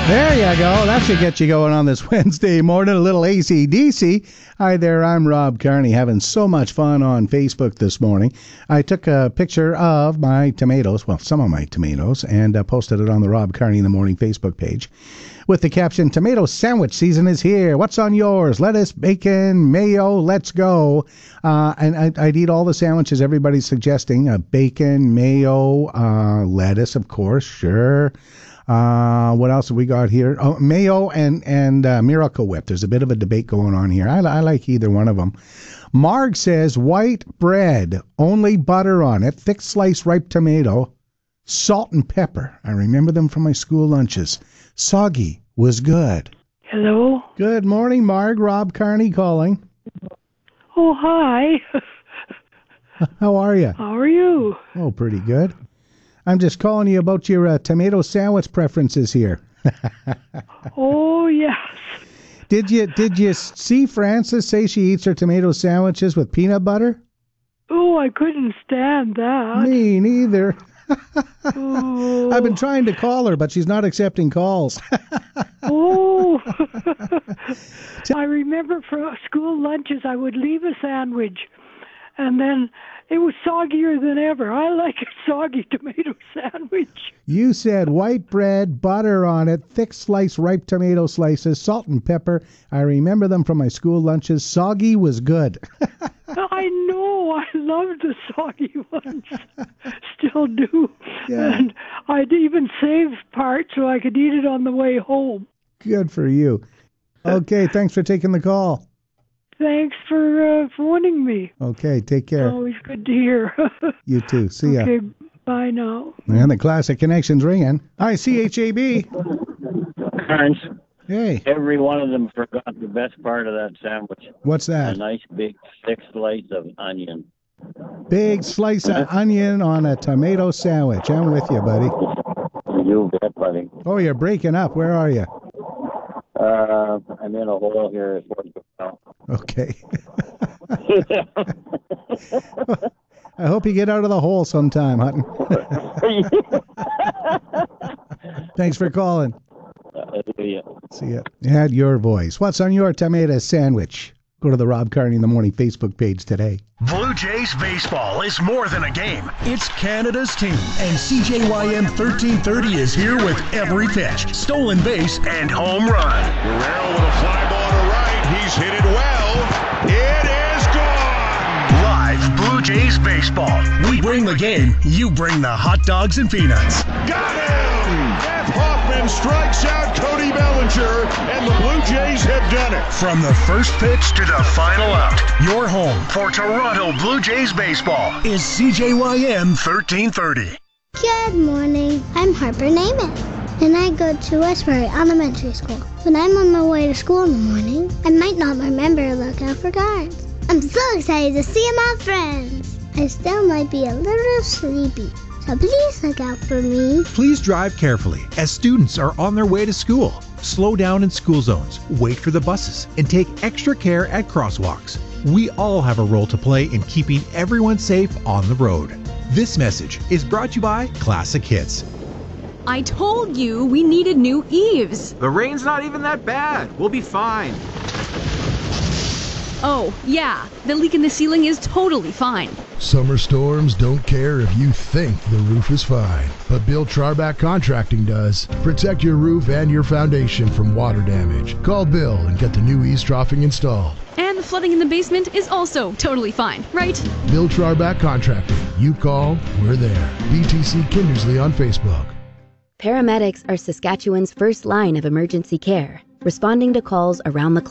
There you go. That should get you going on this Wednesday morning. A little AC/DC. Hi there, I'm Rob Carney, having so much fun on Facebook this morning. I took a picture of my tomatoes, well, some of my tomatoes, and posted it on the Rob Carney in the Morning Facebook page with the caption, "Tomato sandwich season is here. What's on yours? Lettuce, bacon, mayo, let's go." And I'd eat all the sandwiches everybody's suggesting. Bacon, mayo, lettuce, of course, sure. What else have we got here? Oh, mayo and Miracle Whip. There's a bit of a debate going on here. I like either one of them. Marg says white bread, only butter on it, thick sliced ripe tomato, salt and pepper. I remember them from my school lunches. Soggy was good. Hello? Good morning, Marg. Rob Carney calling. Oh, hi. How are you? How are you? Oh, pretty good. I'm just calling you about your tomato sandwich preferences here. Oh, yes. Did you see Frances say she eats her tomato sandwiches with peanut butter? Oh, I couldn't stand that. Me neither. Oh. I've been trying to call her, but she's not accepting calls. Oh. I remember for school lunches, I would leave a sandwich, and then it was soggier than ever. I like a soggy tomato sandwich. You said white bread, butter on it, thick sliced ripe tomato slices, salt and pepper. I remember them from my school lunches. Soggy was good. I know. I loved the soggy ones. Still do. Yeah. And I'd even save part so I could eat it on the way home. Good for you. Okay, thanks for taking the call. Thanks for phoning me. Okay, take care. Always good to hear. You too. See ya. Okay, bye now. And the Classic Connection's ringing. Hi, CHAB. Carnes, Hey, every one of them forgot the best part of that sandwich. what's A that? nice big thick slice of onion. Big slice of onion on a tomato sandwich. I'm with you, buddy. You bet, buddy. Oh, you're breaking up. Where are you? I'm in a hole here at Fort Bell. Okay. I hope you get out of the hole sometime, Hutton. Thanks for calling. See ya. Add your voice. What's on your tomato sandwich? Go to the Rob Carney in the Morning Facebook page today. Blue Jays baseball is more than a game. It's Canada's team. And CJYM 1330 is here with every pitch, stolen base, and home run. Guerrero with a fly ball to right. He's hit it well. It is gone. Live Blue Jays baseball. We bring the game. You bring the hot dogs and peanuts. Got him! Jeff Hoffman strikes out Cody Bellinger, and the Blue Jays have done it. From the first pitch to the final out, your home for Toronto Blue Jays baseball is CJYM 1330. Good morning. I'm Harper Naiman, and I go to Westbury Elementary School. When I'm on my way to school in the morning, I might not remember to look out for guards. I'm so excited to see my friends. I still might be a little sleepy, so please look out for me. Please drive carefully as students are on their way to school. Slow down in school zones, wait for the buses, and take extra care at crosswalks. We all have a role to play in keeping everyone safe on the road. This message is brought to you by Classic Hits. I told you we needed new eaves. The rain's not even that bad. We'll be fine. Oh, yeah, the leak in the ceiling is totally fine. Summer storms don't care if you think the roof is fine, but Bill Charback Contracting does. Protect your roof and your foundation from water damage. Call Bill and get the new eaves troughing installed. And the flooding in the basement is also totally fine, right? Bill Charback Contracting. You call, we're there. BTC Kindersley on Facebook. Paramedics are Saskatchewan's first line of emergency care, responding to calls around the clock.